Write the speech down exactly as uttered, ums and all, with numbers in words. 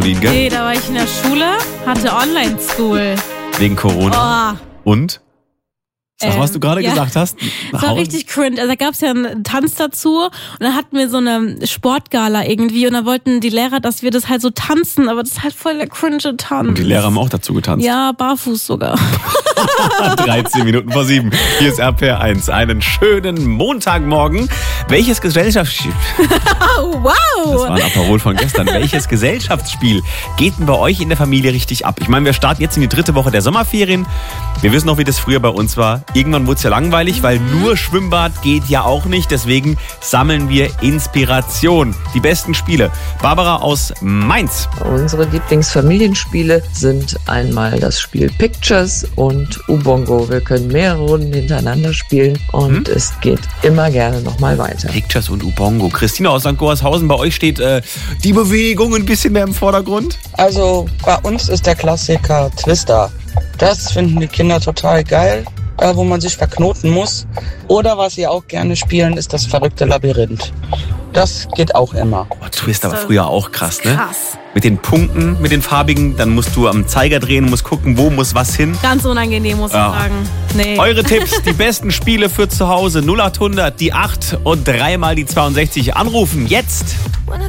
Nee, da war ich in der Schule, hatte Online-School. Wegen Corona. Oh. Und? Sag, was du gerade ja. gesagt hast. Das war richtig cringe. Also da gab es ja einen Tanz dazu und dann hatten wir so eine Sportgala irgendwie und dann wollten die Lehrer, dass wir das halt so tanzen, aber das ist halt voll der cringe Tanz. Und die Lehrer haben auch dazu getanzt. Ja, barfuß sogar. dreizehn Minuten vor sieben. Hier ist R P R eins. Einen schönen Montagmorgen. Welches Gesellschaftsspiel... Wow! Das war ein Aperol von gestern. Welches Gesellschaftsspiel geht denn bei euch in der Familie richtig ab? Ich meine, wir starten jetzt in die dritte Woche der Sommerferien. Wir wissen noch, wie das früher bei uns war. Irgendwann wurde es ja langweilig, weil nur Schwimmbad geht ja auch nicht. Deswegen sammeln wir Inspiration. Die besten Spiele. Barbara aus Mainz. Unsere Lieblingsfamilienspiele sind einmal das Spiel Pictures und Ubongo. Wir können mehrere Runden hintereinander spielen und hm? es geht immer gerne nochmal weiter. Pictures und Ubongo. Christina aus Sankt Goarshausen, bei euch steht äh, die Bewegung ein bisschen mehr im Vordergrund? Also bei uns ist der Klassiker Twister. Das finden die Kinder total geil, äh, wo man sich verknoten muss. Oder was sie auch gerne spielen, ist das verrückte Labyrinth. Das geht auch immer. Oh, Twister war früher auch krass, ne? Krass. Mit den Punkten, mit den farbigen, dann musst du am Zeiger drehen, musst gucken, wo muss was hin. Ganz unangenehm, muss ich Ja. sagen. Nee. Eure Tipps, die besten Spiele für zu Hause, null acht hundert, die acht und dreimal die zweiundsechzig anrufen, jetzt!